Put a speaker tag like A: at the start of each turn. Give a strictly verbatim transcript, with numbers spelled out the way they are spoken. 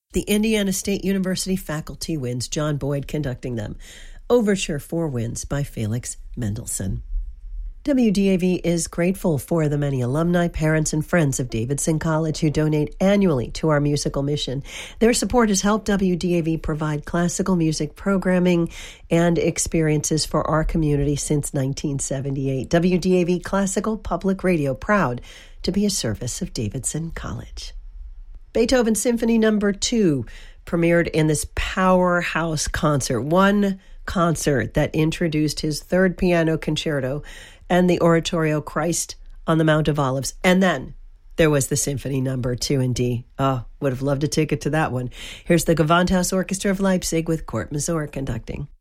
A: The Indiana State University faculty winds, John Boyd conducting them. Overture Four Winds by Felix Mendelssohn. W D A V is grateful for the many alumni, parents, and friends of Davidson College who donate annually to our musical mission. Their support has helped W D A V provide classical music programming and experiences for our community since nineteen seventy-eight. W D A V Classical Public Radio, proud to be a service of Davidson College. Beethoven Symphony Number Two premiered in this powerhouse concert, one concert that introduced his third piano concerto and the oratorio Christ on the Mount of Olives. And then there was the Symphony Number Two in D. Oh, would have loved a ticket to that one. Here's the Gewandhaus Orchestra of Leipzig with Kurt Masur conducting.